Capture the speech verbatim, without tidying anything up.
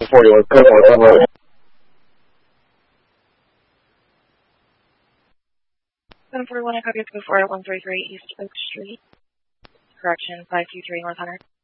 forty-one, forty-one. seven forty-one, I copy to go for one thirty-three East Oak Street. Correction, five two three North Hunter.